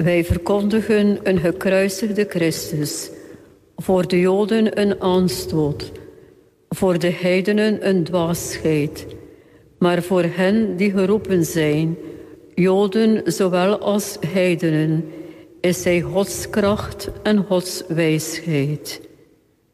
Wij verkondigen een gekruisigde Christus, voor de Joden een aanstoot, voor de heidenen een dwaasheid, maar voor hen die geroepen zijn, Joden zowel als heidenen, is hij Gods kracht en Gods wijsheid.